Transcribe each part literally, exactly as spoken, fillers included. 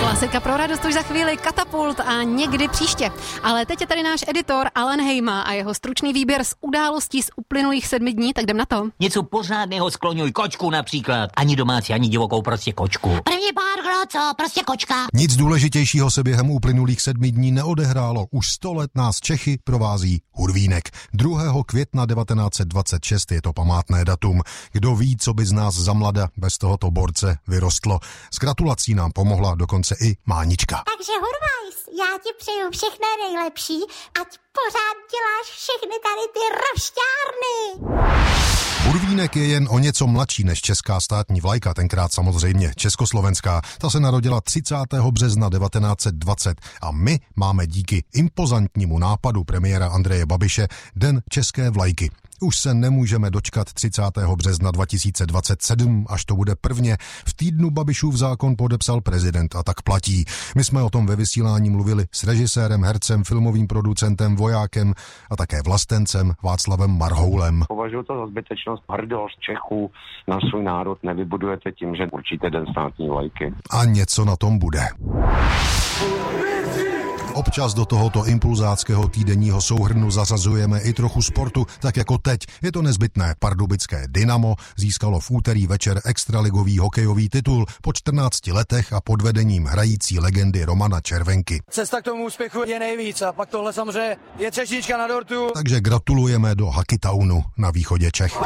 Klasika pro radost už za chvíli, Katapult a někdy příště. Ale teď je tady náš editor Alan Hejma a jeho stručný výběr z událostí z uplynulých sedmi dní, tak jdem na to. Něco pořádného, skloňuj kočku například. Ani domácí, ani divokou, prostě kočku. První pár kdo, co? Prostě kočka. Nic důležitějšího se během uplynulých sedmi dní neodehrálo. Už sto let nás Čechy provází Hurvínek. druhého května devatenáct set dvacet šest je to památné datum. Kdo ví, co by z nás za mlada bez tohoto borce vyrostlo. S gratulací nám pomohla dokonce i Mánička. Takže Hurvajs, já ti přeju všechno nejlepší, ať pořád děláš všechny tady ty rošťárny. Hurvínek je jen o něco mladší než česká státní vlajka, tenkrát samozřejmě československá. Ta se narodila třicátého března devatenáct set dvacet a my máme díky impozantnímu nápadu premiéra Andreje Babiše Den české vlajky. Už se nemůžeme dočkat třicátého března dva tisíce dvacet sedm, až to bude prvně. V týdnu Babišův zákon podepsal prezident a tak platí. My jsme o tom ve vysílání mluvili s režisérem, hercem, filmovým producentem, vojákem a také vlastencem Václavem Marhoulem. Považuji to za zbytečnost. Hrdost Čechů na svůj národ nevybudujete tím, že určíte den státní vlajky. A něco na tom bude. Občas do tohoto impulzáckého týdenního souhrnu zařazujeme i trochu sportu, tak jako teď. Je to nezbytné. Pardubické Dynamo získalo v úterý večer extraligový hokejový titul po čtrnácti letech a pod vedením hrající legendy Romana Červenky. Cesta k tomu úspěchu je nejvíc a pak tohle samozřejmě je třešnička na dortu. Takže gratulujeme do Hackytownu na východě Čech.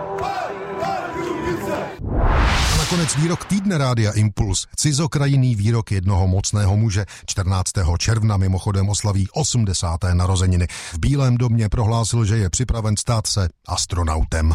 Nakonec výrok týdne Rádia Impuls, cizokrajinný výrok jednoho mocného muže. čtrnáctého června mimochodem oslaví osmdesáté narozeniny. V Bílém domě prohlásil, že je připraven stát se astronautem.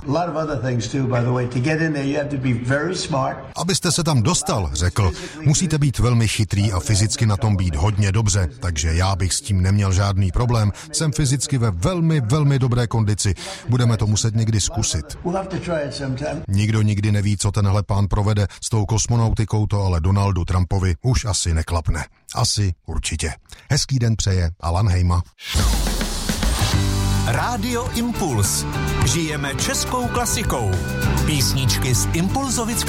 Abyste se tam dostal, řekl, musíte být velmi chytrý a fyzicky na tom být hodně dobře, takže já bych s tím neměl žádný problém. Jsem fyzicky ve velmi, velmi dobré kondici. Budeme to muset někdy zkusit. Nikdo nikdy neví, co tenhle pán provede s tou kosmonautikou, to ale Donaldu Trumpovi už asi neklapne. Asi určitě. Hezký den přeje Alan Hejma. Rádio Impuls. Žijeme českou klasikou. Písničky z Impulzovic